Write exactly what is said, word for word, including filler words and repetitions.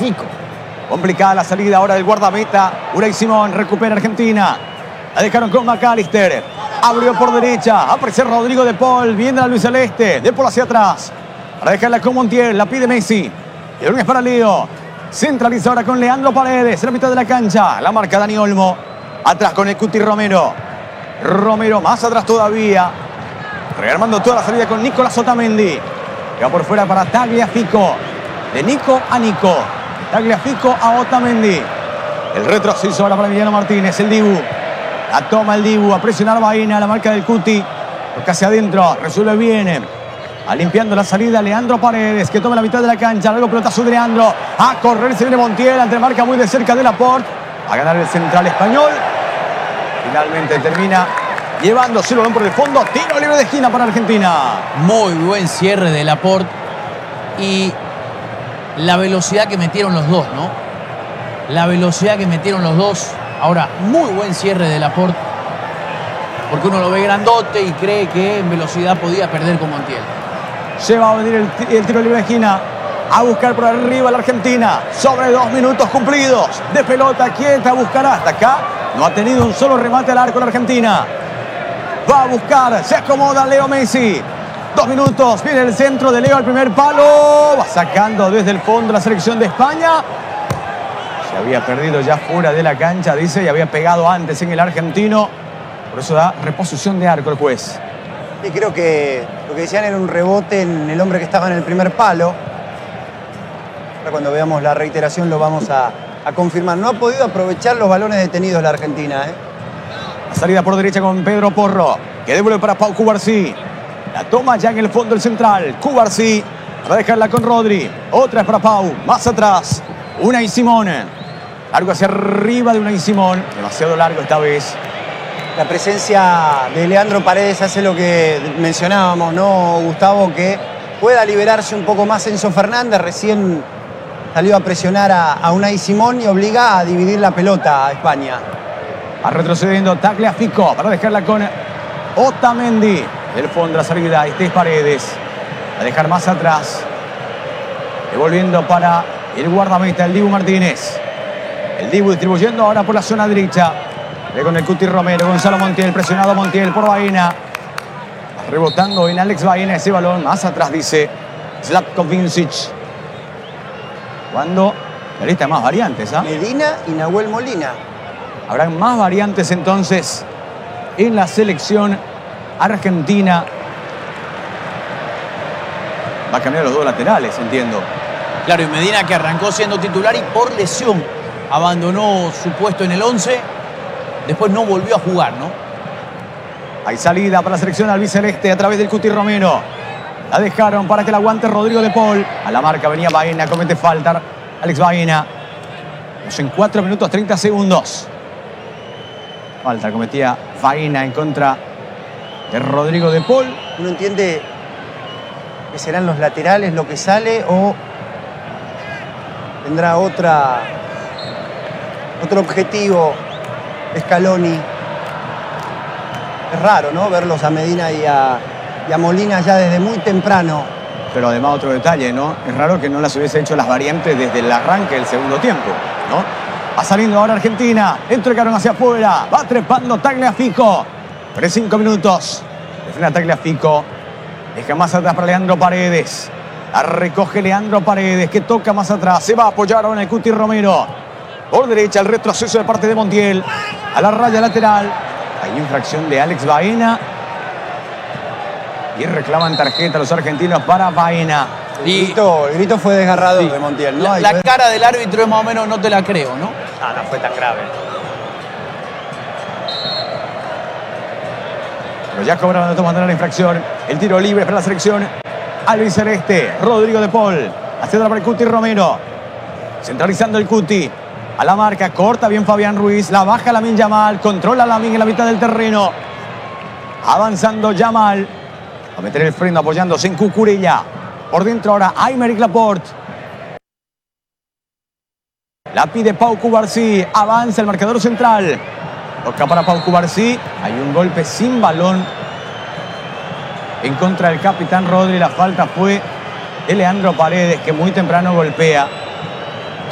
Tagliafico. Complicada la salida ahora del guardameta. Unai Simón recupera Argentina. La dejaron con McAllister. Abrió por derecha. Aparece Rodrigo de Paul. Viene la Luis Celeste. De Paul hacia atrás. Para dejarla con Montiel. La pide Messi. Y el es para Leo. Centraliza ahora con Leandro Paredes. En la mitad de la cancha. La marca Dani Olmo. Atrás con el Cuti Romero. Romero más atrás todavía. Rearmando toda la salida con Nicolás Otamendi. Que va por fuera para Tagliafico. De Nico a Nico. Tagliafico a Otamendi. El retroceso ahora para Emiliano Martínez. El Dibu. La toma el Dibu. A presionar Baena. La marca del Cuti. Toca hacia adentro. Resuelve bien. A limpiando la salida Leandro Paredes. Que toma la mitad de la cancha. Luego pelotazo de Leandro. A correr se viene Montiel. Ante marca muy de cerca de Laporte. A ganar el central español. Finalmente termina llevándose el balón por el fondo. Tiro libre de esquina para Argentina. Muy buen cierre de Laporte. Y la velocidad que metieron los dos, ¿no? La velocidad que metieron los dos. Ahora, muy buen cierre de Laporte. Porque uno lo ve grandote y cree que en velocidad podía perder con Montiel. Lleva a venir el, el tiro libre de esquina. A buscar por arriba la Argentina. Sobre dos minutos cumplidos. De pelota quieta. Buscará hasta acá. No ha tenido un solo remate al arco la Argentina. Va a buscar. Se acomoda Leo Messi. Dos minutos. Viene el centro de Leo al primer palo. Va sacando desde el fondo la selección de España. Se había perdido ya fuera de la cancha, dice, y había pegado antes en el argentino. Por eso da reposición de arco el juez. Y creo que lo que decían era un rebote en el hombre que estaba en el primer palo. Ahora cuando veamos la reiteración lo vamos a, a confirmar. No ha podido aprovechar los balones detenidos la Argentina, ¿eh? La salida por derecha con Pedro Porro. Que devuelve para Pau Cubarsí. La toma ya en el fondo el central. Cubarsí. Va a dejarla con Rodri. Otra es para Pau. Más atrás. Unai Simón. Largo hacia arriba de Unai Simón. Demasiado largo esta vez. La presencia de Leandro Paredes hace lo que mencionábamos, ¿no, Gustavo? Que pueda liberarse un poco más Enzo Fernández. Recién salió a presionar a, a Unai Simón y obliga a dividir la pelota a España. Va retrocediendo Tagliafico para dejarla con Otamendi. Del fondo de la salida, este es Paredes. A dejar más atrás. Devolviendo para el guardameta, el Dibu Martínez. El Dibu distribuyendo ahora por la zona derecha. Ve con el Cuti Romero, Gonzalo Montiel, presionado Montiel por Baena. Rebotando en Alex Baena ese balón. Más atrás dice Zlatko Vincic. Cuando la lista más variantes, ¿ah? ¿eh? Medina y Nahuel Molina. Habrán más variantes entonces en la selección argentina. Va a cambiar los dos laterales, entiendo. Claro, y Medina, que arrancó siendo titular y por lesión abandonó su puesto en el once. Después no volvió a jugar, ¿no? Hay salida para la selección albiceleste a través del Cuti Romero. La dejaron para que la aguante Rodrigo de Paul. A la marca venía Baena, comete falta Alex Baena. En cuatro minutos treinta segundos. Falta cometía Baena en contra de Rodrigo de Paul. Uno entiende que serán los laterales lo que sale o tendrá otra, otro objetivo Scaloni. Es raro, ¿no? Verlos a Medina y a, y a Molina ya desde muy temprano. Pero además otro detalle, ¿no? Es raro que no las hubiese hecho las variantes desde el arranque del segundo tiempo, ¿no? Va saliendo ahora Argentina. Entregaron hacia afuera. Va trepando Tagliafico. Tres, cinco minutos. Define a Tagliafico. Deja más atrás para Leandro Paredes. La recoge Leandro Paredes, que toca más atrás. Se va a apoyar ahora en el Cuti Romero. Por derecha el retroceso de parte de Montiel. A la raya lateral. Hay infracción de Alex Baena. Y reclaman tarjeta los argentinos para Baena. El grito, el grito fue desgarrador, sí, de Montiel, ¿no? La, la cara del árbitro es más o menos, no te la creo, ¿no? Ah, no fue tan grave. Pero ya cobraron de todas maneras la infracción. El tiro libre para la selección albiceleste. Rodrigo de Paul. Haciendo para el Cuti Romero. Centralizando el Cuti. A la marca, corta bien Fabián Ruiz. La baja Lamine Yamal. Controla Lamine en la mitad del terreno. Avanzando Yamal. Va a meter el freno apoyándose en Cucurella. Por dentro ahora Aymeric Laporte. La pide Pau Cubarsí. Avanza el marcador central. Toca para Pau Cubarsí. Hay un golpe sin balón en contra del capitán Rodri. La falta fue de Leandro Paredes, que muy temprano golpea.